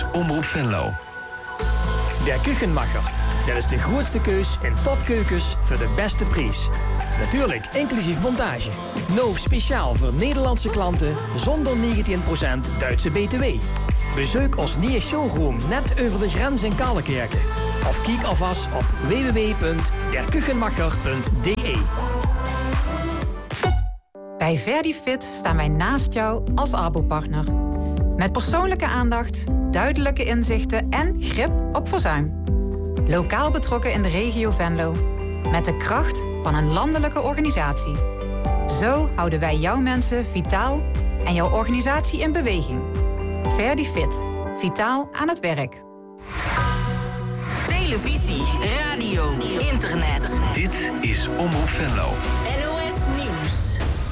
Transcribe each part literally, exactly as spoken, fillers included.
Omroep Venlo. Der Küchenmacher. Dat is de grootste keus in topkeukens voor de beste prijs. Natuurlijk inclusief montage. Nou speciaal voor Nederlandse klanten zonder negentien procent Duitse B T W. Bezoek ons nieuwe showroom net over de grens in Kallenkerken. Of kijk alvast op w w w punt der kuchenmacher punt d e. Bij Verdifit staan wij naast jou als Arbo-partner. Met persoonlijke aandacht, duidelijke inzichten en grip op verzuim. Lokaal betrokken in de regio Venlo. Met de kracht van een landelijke organisatie. Zo houden wij jouw mensen vitaal en jouw organisatie in beweging. Verdifit. Vitaal aan het werk. Televisie, radio, internet. Dit is Omroep Venlo. N O S Nieuws.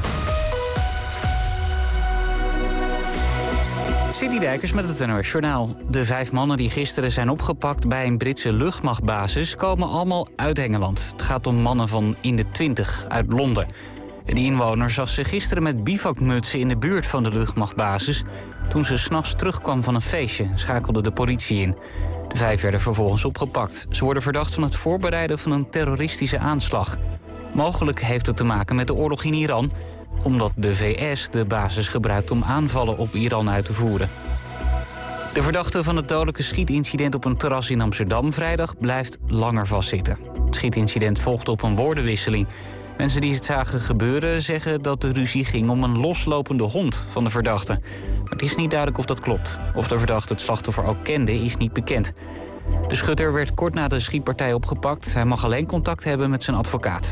City Dijkers met het N O S Journaal. De vijf mannen die gisteren zijn opgepakt bij een Britse luchtmachtbasis komen allemaal uit Engeland. Het gaat om mannen van in de twintig uit Londen. De inwoner zag ze gisteren met bivakmutsen in de buurt van de luchtmachtbasis. Toen ze 's nachts terugkwam van een feestje, schakelde de politie in. De vijf werden vervolgens opgepakt. Ze worden verdacht van het voorbereiden van een terroristische aanslag. Mogelijk heeft het te maken met de oorlog in Iran, omdat de V S de basis gebruikt om aanvallen op Iran uit te voeren. De verdachte van het dodelijke schietincident op een terras in Amsterdam vrijdag blijft langer vastzitten. Het schietincident volgde op een woordenwisseling. Mensen die het zagen gebeuren zeggen dat de ruzie ging om een loslopende hond van de verdachte. Maar het is niet duidelijk of dat klopt. Of de verdachte het slachtoffer ook kende, is niet bekend. De schutter werd kort na de schietpartij opgepakt. Hij mag alleen contact hebben met zijn advocaat.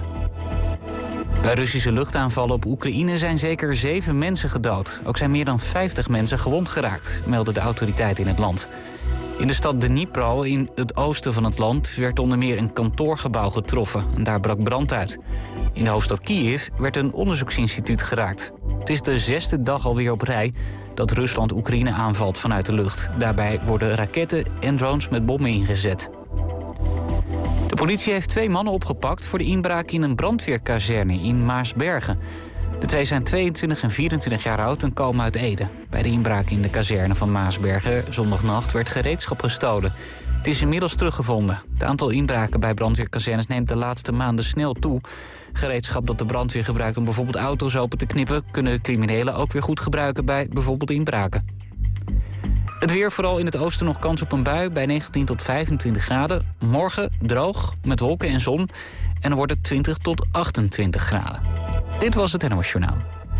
Bij Russische luchtaanvallen op Oekraïne zijn zeker zeven mensen gedood. Ook zijn meer dan vijftig mensen gewond geraakt, melden de autoriteiten in het land. In de stad Dnipro, in het oosten van het land, werd onder meer een kantoorgebouw getroffen. En daar brak brand uit. In de hoofdstad Kiev werd een onderzoeksinstituut geraakt. Het is de zesde dag alweer op rij dat Rusland Oekraïne aanvalt vanuit de lucht. Daarbij worden raketten en drones met bommen ingezet. De politie heeft twee mannen opgepakt voor de inbraak in een brandweerkazerne in Maarsbergen. De twee zijn tweeëntwintig en vierentwintig jaar oud en komen uit Ede. Bij de inbraak in de kazerne van Maarsbergen zondagnacht werd gereedschap gestolen. Het is inmiddels teruggevonden. Het aantal inbraken bij brandweerkazernes neemt de laatste maanden snel toe. Gereedschap dat de brandweer gebruikt om bijvoorbeeld auto's open te knippen, kunnen criminelen ook weer goed gebruiken bij bijvoorbeeld inbraken. Het weer, vooral in het oosten nog kans op een bui bij negentien tot vijfentwintig graden. Morgen droog, met wolken en zon. En dan wordt het twintig tot achtentwintig graden. Dit was het N O S Journaal.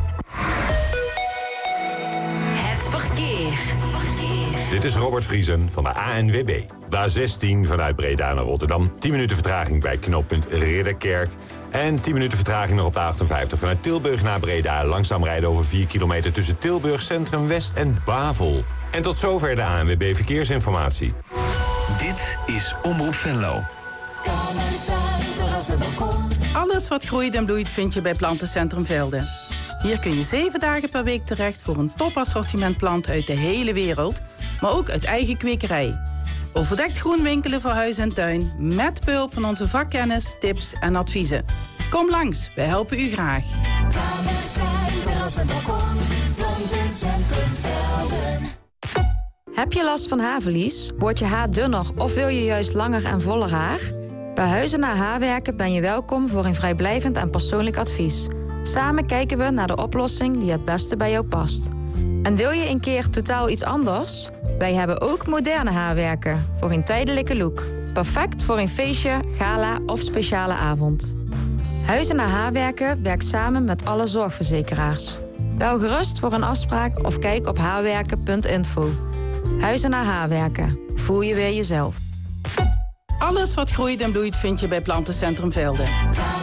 Het verkeer. Dit is Robert Vriesen van de A N W B. De A zestien vanuit Breda naar Rotterdam. tien minuten vertraging bij knooppunt Ridderkerk. En tien minuten vertraging nog op de achtenvijftig vanuit Tilburg naar Breda. Langzaam rijden over vier kilometer tussen Tilburg Centrum West en Bavel. En tot zover de A N W B Verkeersinformatie. Dit is Omroep Venlo. Alles wat groeit en bloeit vind je bij Plantencentrum Velden. Hier kun je zeven dagen per week terecht voor een topassortiment planten uit de hele wereld, maar ook uit eigen kwekerij. Overdekt groen winkelen voor huis en tuin, met behulp van onze vakkennis, tips en adviezen. Kom langs, wij helpen u graag. Heb je last van haarverlies? Wordt je haar dunner of wil je juist langer en voller haar? Bij Huizen naar Haarwerken ben je welkom voor een vrijblijvend en persoonlijk advies. Samen kijken we naar de oplossing die het beste bij jou past. En wil je een keer totaal iets anders? Wij hebben ook moderne haarwerken voor een tijdelijke look. Perfect voor een feestje, gala of speciale avond. Huizen naar Haarwerken werkt samen met alle zorgverzekeraars. Bel gerust voor een afspraak of kijk op haarwerken punt info. Huizen naar Haarwerken. Voel je weer jezelf. Alles wat groeit en bloeit vind je bij Plantencentrum Velden.